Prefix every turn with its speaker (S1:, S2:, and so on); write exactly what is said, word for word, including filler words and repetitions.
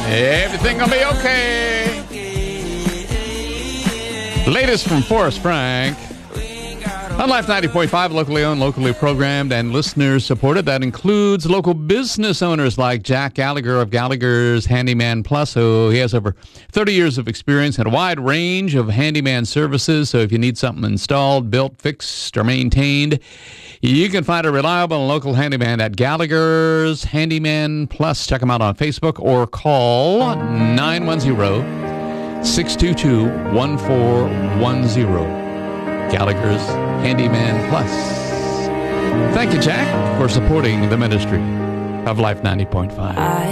S1: Everything gonna be okay. Latest from Forrest Frank. On Life ninety point five, locally owned, locally programmed, and listeners supported. That includes local business owners like Jack Gallagher of Gallagher's Handyman Plus, who he has over thirty years of experience and a wide range of handyman services. So if you need something installed, built, fixed, or maintained, you can find a reliable and local handyman at Gallagher's Handyman Plus. Check them out on Facebook or call nine one zero, six two two, one four one zero. Gallagher's Handyman Plus. Thank you, Jack, for supporting the ministry of Life ninety point five.